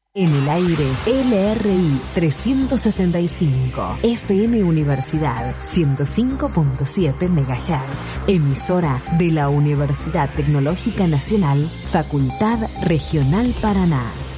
En el aire, LRI 365, FM Universidad 105.7 MHz, emisora de la Universidad Tecnológica Nacional, Facultad Regional Paraná.